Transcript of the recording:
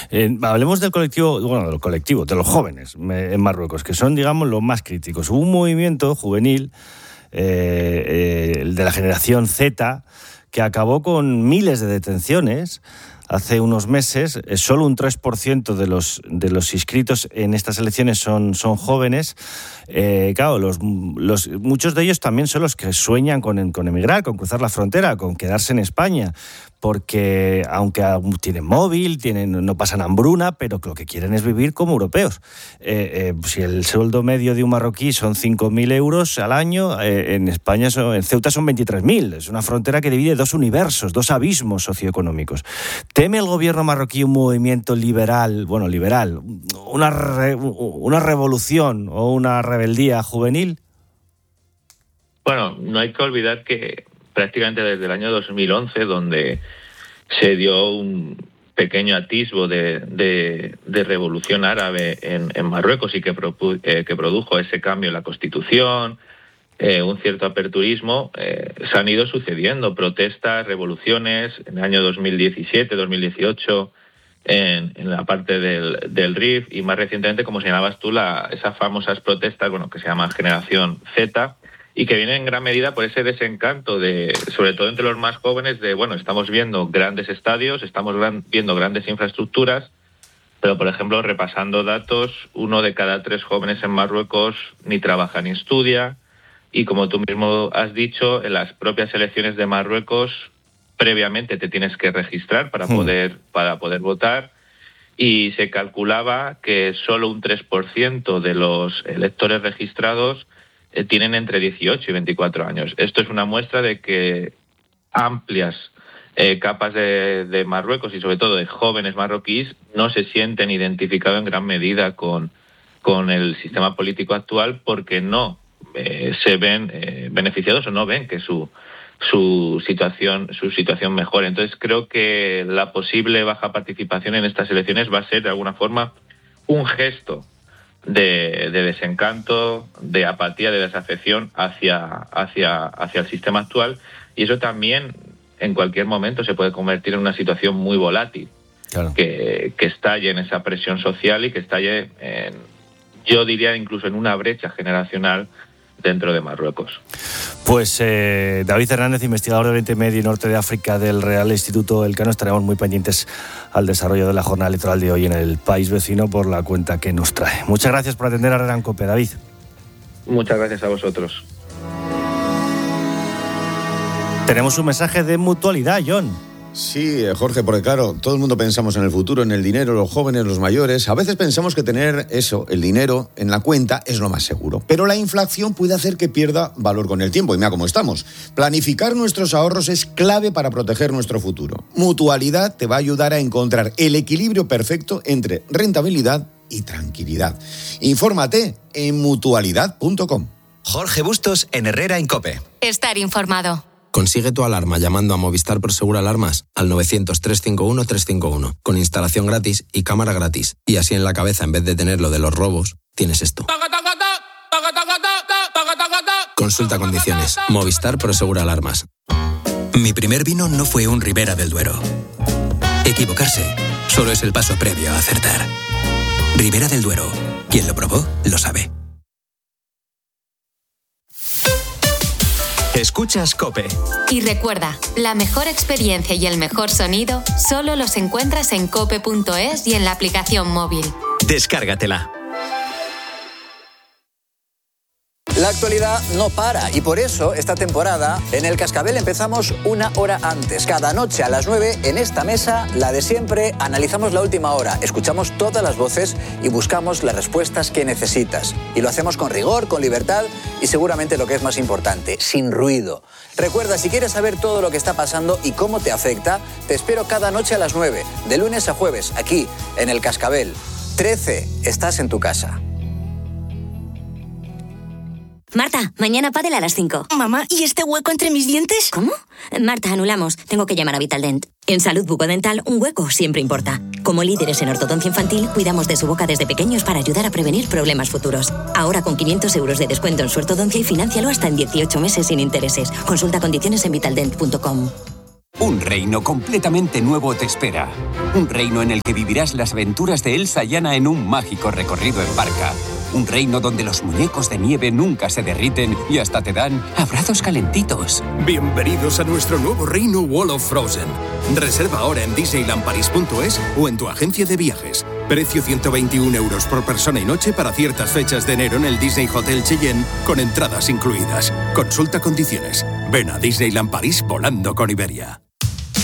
Hablemos del colectivo, de los jóvenes en Marruecos, que son, digamos, los más críticos. Hubo un movimiento juvenil, el de la generación Z, que acabó con miles de detenciones. Hace unos meses, solo un 3% de los inscritos en estas elecciones son jóvenes. Claro, muchos de ellos también son los que sueñan con emigrar, con cruzar la frontera, con quedarse en España, porque aunque tienen móvil, no pasan hambruna, pero lo que quieren es vivir como europeos. Si el sueldo medio de un marroquí son 5.000 euros al año, en España, en Ceuta son 23.000. Es una frontera que divide dos universos, dos abismos socioeconómicos. ¿Teme el gobierno marroquí un movimiento liberal, una revolución o una rebeldía juvenil? Bueno, no hay que olvidar que prácticamente desde el año 2011, donde se dio un pequeño atisbo de revolución árabe en Marruecos y que produjo ese cambio en la Constitución, un cierto aperturismo, se han ido sucediendo protestas, revoluciones. En el año 2017, 2018, en la parte del Rif, y más recientemente, como señalabas tú, esas famosas protestas, que se llama Generación Z, y que vienen en gran medida por ese desencanto, sobre todo entre los más jóvenes, estamos viendo grandes estadios, estamos viendo grandes infraestructuras, pero, por ejemplo, repasando datos, 1 de cada 3 jóvenes en Marruecos ni trabaja ni estudia. Y como tú mismo has dicho, en las propias elecciones de Marruecos, previamente te tienes que registrar para poder votar, y se calculaba que solo un 3% de los electores registrados tienen entre 18 y 24 años. Esto es una muestra de que amplias capas de Marruecos, y sobre todo de jóvenes marroquíes, no se sienten identificados en gran medida con el sistema político actual, porque no se ven beneficiados o no ven que su situación mejore. Entonces creo que la posible baja participación en estas elecciones va a ser de alguna forma un gesto de desencanto, de apatía, de desafección hacia el sistema actual, y eso también en cualquier momento se puede convertir en una situación muy volátil. Claro. Que estalle en esa presión social y que estalle yo diría incluso en una brecha generacional dentro de Marruecos. Pues David Hernández, investigador de Oriente Medio y Norte de África del Real Instituto Elcano, estaremos muy pendientes al desarrollo de la jornada electoral de hoy en el país vecino por la cuenta que nos trae. Muchas gracias por atender a Herrera en COPE, David. Muchas gracias a vosotros. Tenemos un mensaje de mutualidad, John. Sí, Jorge, porque claro, todo el mundo pensamos en el futuro, en el dinero, los jóvenes, los mayores. A veces pensamos que tener el dinero en la cuenta es lo más seguro. Pero la inflación puede hacer que pierda valor con el tiempo. Y mira cómo estamos. Planificar nuestros ahorros es clave para proteger nuestro futuro. Mutualidad te va a ayudar a encontrar el equilibrio perfecto entre rentabilidad y tranquilidad. Infórmate en mutualidad.com. Jorge Bustos en Herrera en COPE. Estar informado. Consigue tu alarma llamando a Movistar Prosegur Alarmas al 900-351-351, con instalación gratis y cámara gratis. Y así en la cabeza, en vez de tener lo de los robos, tienes esto. Consulta condiciones. Movistar Prosegur Alarmas. Mi primer vino no fue un Ribera del Duero. Equivocarse solo es el paso previo a acertar. Ribera del Duero. Quien lo probó, lo sabe. Escuchas COPE. Y recuerda, la mejor experiencia y el mejor sonido solo los encuentras en cope.es y en la aplicación móvil. Descárgatela. La actualidad no para y por eso esta temporada en El Cascabel empezamos una hora antes. Cada noche a las 9 en esta mesa, la de siempre, analizamos la última hora, escuchamos todas las voces y buscamos las respuestas que necesitas. Y lo hacemos con rigor, con libertad y seguramente lo que es más importante, sin ruido. Recuerda, si quieres saber todo lo que está pasando y cómo te afecta, te espero cada noche a las 9, de lunes a jueves, aquí en El Cascabel. 13, estás en tu casa. Marta, mañana pádel a las 5. Mamá, ¿y este hueco entre mis dientes? ¿Cómo? Marta, anulamos. Tengo que llamar a Vitaldent. En salud bucodental, un hueco siempre importa. Como líderes en ortodoncia infantil, cuidamos de su boca desde pequeños para ayudar a prevenir problemas futuros. Ahora con 500 euros de descuento en su ortodoncia y financialo hasta en 18 meses sin intereses. Consulta condiciones en vitaldent.com. Un reino completamente nuevo te espera. Un reino en el que vivirás las aventuras de Elsa y Anna en un mágico recorrido en barca. Un reino donde los muñecos de nieve nunca se derriten y hasta te dan abrazos calentitos. Bienvenidos a nuestro nuevo reino Wall of Frozen. Reserva ahora en disneylandparis.es o en tu agencia de viajes. Precio 121 € por persona y noche para ciertas fechas de enero en el Disney Hotel Cheyenne, con entradas incluidas. Consulta condiciones. Ven a Disneyland París volando con Iberia.